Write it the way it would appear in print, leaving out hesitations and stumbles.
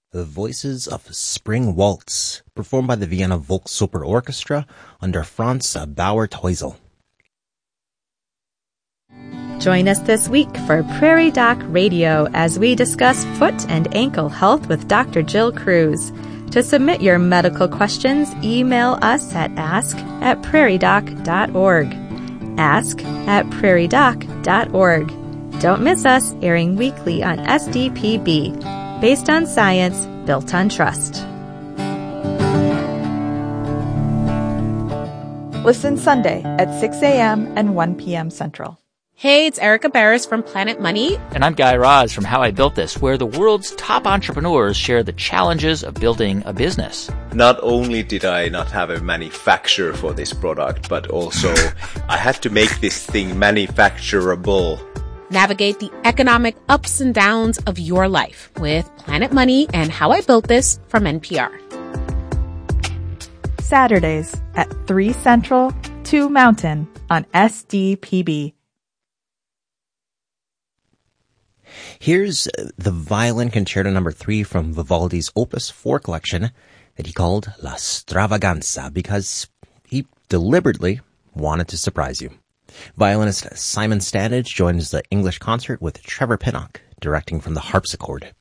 The Voices of Spring Waltz, performed by the Vienna Volksoper Orchestra under Franz Bauer-Teusel. Join us this week for Prairie Doc Radio as we discuss foot and ankle health with Dr. Jill Cruz. To submit your medical questions, email us at ask@prairiedoc.org. ask@prairiedoc.org. Don't miss us, airing weekly on SDPB. Based on science, built on trust. Listen Sunday at 6 a.m. and 1 p.m. Central. Hey, it's Erica Barris from Planet Money. And I'm Guy Raz from How I Built This, where the world's top entrepreneurs share the challenges of building a business. Not only did I not have a manufacturer for this product, but also I had to make this thing manufacturable. Navigate the economic ups and downs of your life with Planet Money and How I Built This from NPR. Saturdays at 3 Central, 2 Mountain on SDPB. Here's the Violin Concerto No. 3 from Vivaldi's Opus 4 collection that he called La Stravaganza because he deliberately wanted to surprise you. Violinist Simon Standage joins the English concert with Trevor Pinnock directing from the harpsichord.